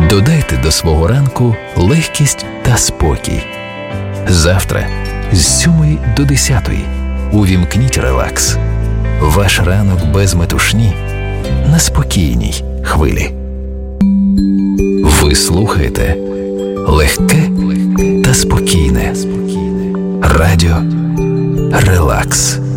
Додайте до свого ранку легкість та спокій. Завтра з 7 до 10 увімкніть релакс. Ваш ранок без метушні на спокійній хвилі. Ви слухаєте легке та спокійне радіо Релакс.